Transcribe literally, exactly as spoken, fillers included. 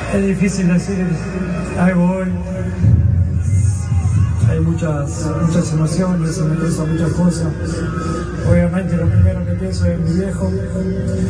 Es difícil decir algo hoy. Hay muchas, muchas emociones, se me pasan muchas cosas. Obviamente lo primero que pienso es mi viejo.